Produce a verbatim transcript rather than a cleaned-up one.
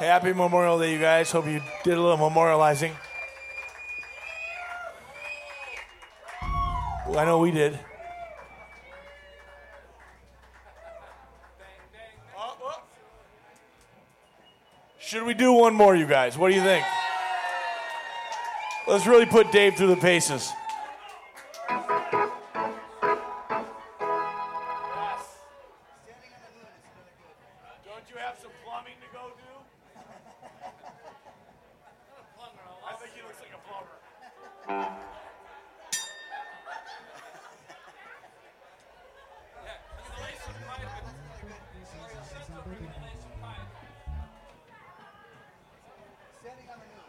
Happy Memorial Day, you guys. Hope you did a little memorializing. Well, I know we did. Should we do one more, you guys? What do you think? Let's really put Dave through the paces. Don't you have some plumbing to go do? I think he looks like a plumber. Standing on the moon.